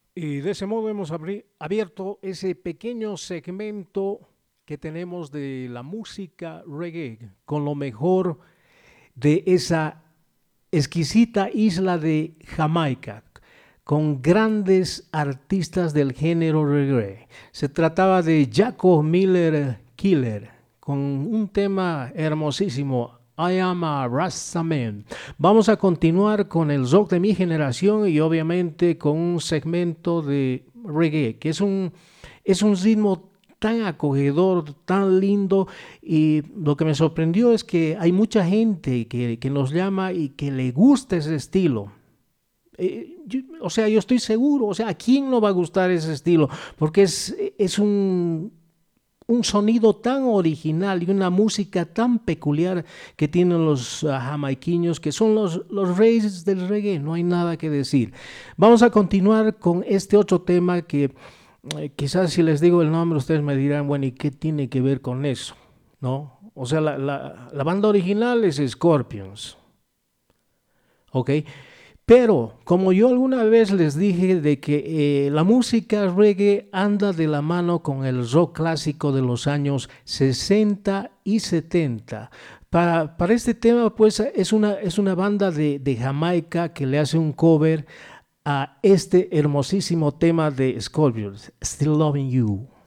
Y de ese modo hemos abierto ese pequeño segmento que tenemos de la música reggae, con lo mejor de esa exquisita isla de Jamaica, con grandes artistas del género reggae. Se trataba de Jaco Miller Killer, con un tema hermosísimo, I am a Rastaman. Vamos a continuar con el rock de mi generación y obviamente con un segmento de reggae, que es un ritmo tan acogedor, tan lindo, y lo que me sorprendió es que hay mucha gente que nos llama y que le gusta ese estilo. Yo estoy seguro, ¿a quién no va a gustar ese estilo? Porque es un sonido tan original y una música tan peculiar que tienen los jamaiquinos, que son los reyes del reggae, no hay nada que decir. Vamos a continuar con este otro tema que quizás si les digo el nombre ustedes me dirán, bueno, ¿y qué tiene que ver con eso? ¿No? La banda original es Scorpions, ¿ok? Pero como yo alguna vez les dije de que la música reggae anda de la mano con el rock clásico de los años 60 y 70. Para este tema, pues es una banda de Jamaica que le hace un cover a este hermosísimo tema de Scorpions, Still Loving You.